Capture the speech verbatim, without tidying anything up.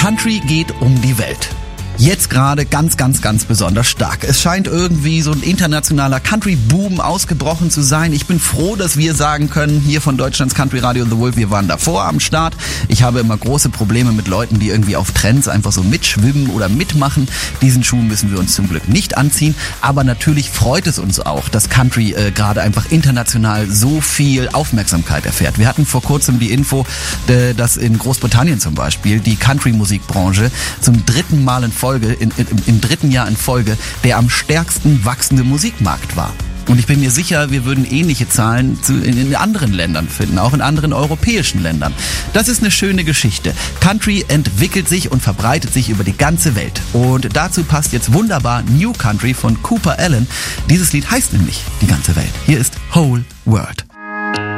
Country geht um die Welt. Jetzt gerade ganz, ganz, ganz besonders stark. Es scheint irgendwie so ein internationaler Country-Boom ausgebrochen zu sein. Ich bin froh, dass wir sagen können, hier von Deutschlands Country Radio The Wolf, wir waren davor am Start. Ich habe immer große Probleme mit Leuten, die irgendwie auf Trends einfach so mitschwimmen oder mitmachen. Diesen Schuh müssen wir uns zum Glück nicht anziehen. Aber natürlich freut es uns auch, dass Country äh, gerade einfach international so viel Aufmerksamkeit erfährt. Wir hatten vor kurzem die Info, äh, dass in Großbritannien zum Beispiel die Country-Musikbranche zum dritten Mal in Folge In, in, im dritten Jahr in Folge der am stärksten wachsende Musikmarkt war. Und ich bin mir sicher, wir würden ähnliche Zahlen zu, in, in anderen Ländern finden, auch in anderen europäischen Ländern. Das ist eine schöne Geschichte. Country entwickelt sich und verbreitet sich über die ganze Welt. Und dazu passt jetzt wunderbar New Country von Cooper Allen. Dieses Lied heißt nämlich Die ganze Welt. Hier ist Whole World.